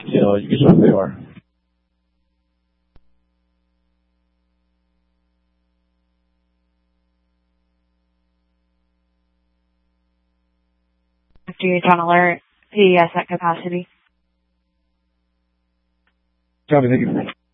预算这块。 Do you on alert? PES at capacity. Copy, thank you.